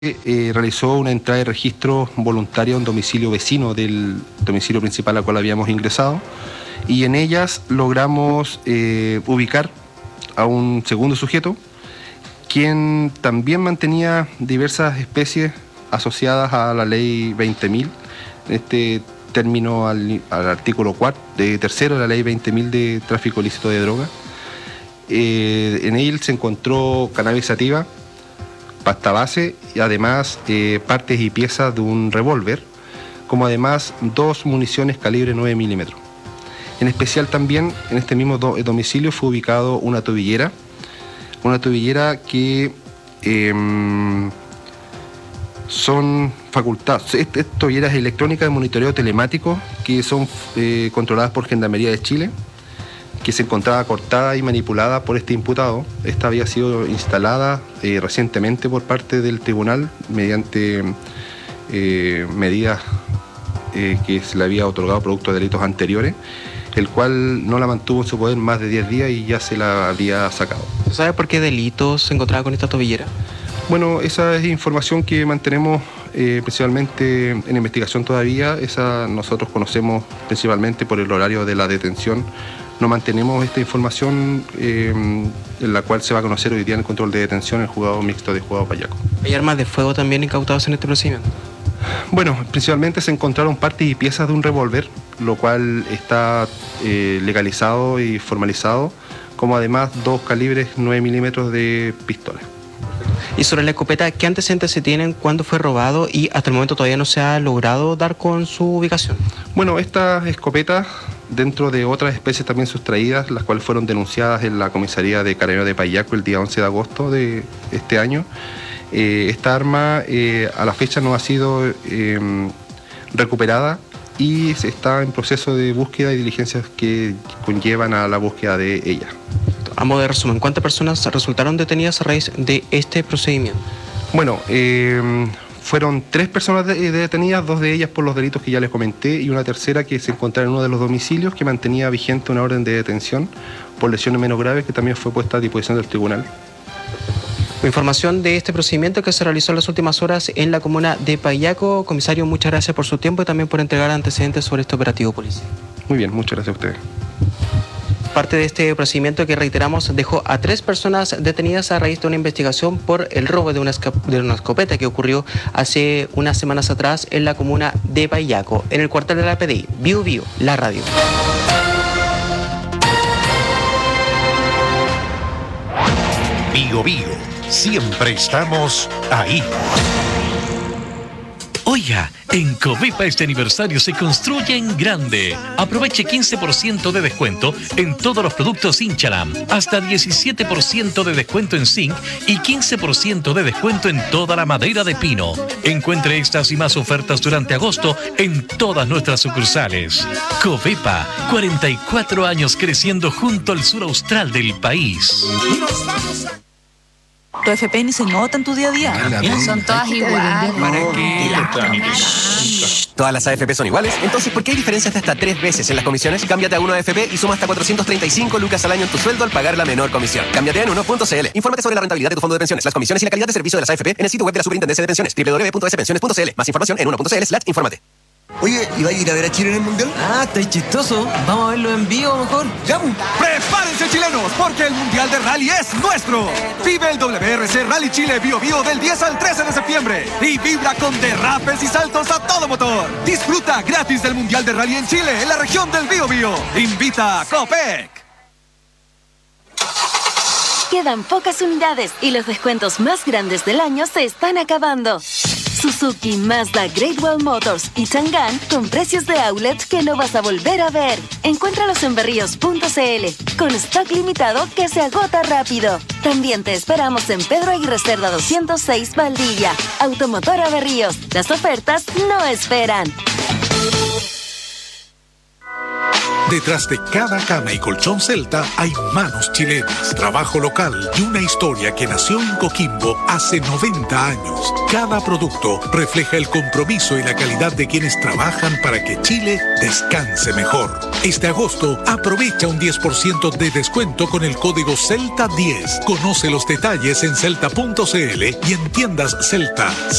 realizó una entrada de registro voluntaria a un domicilio vecino del domicilio principal al cual habíamos ingresado, y en ellas logramos ubicar a un segundo sujeto, quien también mantenía diversas especies asociadas a la ley 20.000, este término al artículo tercero de la ley 20.000 de tráfico ilícito de droga. En él se encontró cannabis sativa, pasta base y además partes y piezas de un revólver, como además 2 municiones calibre 9 milímetros. En especial también en este mismo domicilio fue ubicado una tobillera que son tobilleras electrónicas de monitoreo telemático que son controladas por Gendarmería de Chile, que se encontraba cortada y manipulada por este imputado. Esta había sido instalada recientemente por parte del tribunal mediante medidas que se le había otorgado producto de delitos anteriores, el cual no la mantuvo en su poder más de 10 días y ya se la había sacado. ¿Se sabe por qué delitos se encontraba con esta tobillera? Bueno, esa es información que mantenemos principalmente en investigación todavía. Esa nosotros conocemos principalmente por el horario de la detención. No mantenemos esta información en la cual se va a conocer hoy día en el control de detención en el juzgado mixto de Juzgado Payaco. ¿Hay armas de fuego también incautadas en este procedimiento? Bueno, principalmente se encontraron partes y piezas de un revólver, lo cual está legalizado y formalizado, como además 2 calibres 9 milímetros de pistola. Y sobre la escopeta, ¿qué antecedentes se tienen? ¿Cuándo fue robado? Y hasta el momento todavía no se ha logrado dar con su ubicación. Bueno, estas escopetas, dentro de otras especies también sustraídas, las cuales fueron denunciadas en la comisaría de Carabineros de Payaco el día 11 de agosto de este año, esta arma a la fecha no ha sido recuperada y se está en proceso de búsqueda y diligencias que conllevan a la búsqueda de ella. A modo de resumen, ¿cuántas personas resultaron detenidas a raíz de este procedimiento? Bueno, fueron 3 personas detenidas, 2 de ellas por los delitos que ya les comenté y una tercera que se encontraba en uno de los domicilios que mantenía vigente una orden de detención por lesiones menos graves que también fue puesta a disposición del tribunal. Información de este procedimiento que se realizó en las últimas horas en la comuna de Payaco. Comisario, muchas gracias por su tiempo y también por entregar antecedentes sobre este operativo policial. Muy bien, muchas gracias a ustedes. Parte de este procedimiento que reiteramos dejó a 3 personas detenidas a raíz de una investigación por el robo de una escopeta que ocurrió hace unas semanas atrás en la comuna de Payaco, en el cuartel de la PDI. Bio Bio, la radio. Bio Bio, siempre estamos ahí. Oiga, en Covepa este aniversario se construye en grande. Aproveche 15% de descuento en todos los productos Inchalam, hasta 17% de descuento en zinc y 15% de descuento en toda la madera de pino. Encuentre estas y más ofertas durante agosto en todas nuestras sucursales. Covepa, 44 años creciendo junto al sur austral del país. Tu FP ni se nota en tu día a día. Son todas iguales. ¿Para qué? ¿Todas las AFP son iguales? Entonces, ¿por qué hay diferencias de hasta 3 veces en las comisiones? Cámbiate a 1AFP y suma hasta 435 lucas al año en tu sueldo al pagar la menor comisión. Cámbiate en 1.cl. Infórmate sobre la rentabilidad de tu fondo de pensiones, las comisiones y la calidad de servicio de las AFP en el sitio web de la Superintendencia de Pensiones, www.spensiones.cl. Más información en 1.cl/infórmate. Oye, ¿y vais a ir a ver a Chile en el Mundial? Ah, está chistoso. Vamos a verlo en vivo mejor. ¡Ya! ¡Prepárense, chilenos! Porque el Mundial de Rally es nuestro. Vive el WRC Rally Chile Bio Bio del 10 al 13 de septiembre. Y vibra con derrapes y saltos a todo motor. Disfruta gratis del Mundial de Rally en Chile, en la región del Bio Bio. Invita a Copec. Quedan pocas unidades y los descuentos más grandes del año se están acabando. Suzuki, Mazda, Great Wall Motors y Chang'an con precios de outlet que no vas a volver a ver. Encuéntralos en berríos.cl con stock limitado que se agota rápido. También te esperamos en Pedro Aguirre Cerda 206 Valdivia. Automotora Berríos. Las ofertas no esperan. Detrás de cada cama y colchón Celta hay manos chilenas, trabajo local y una historia que nació en Coquimbo hace 90 años. Cada producto refleja el compromiso y la calidad de quienes trabajan para que Chile descanse mejor. Este agosto aprovecha un 10% de descuento con el código CELTA10. Conoce los detalles en celta.cl y en tiendas Celta.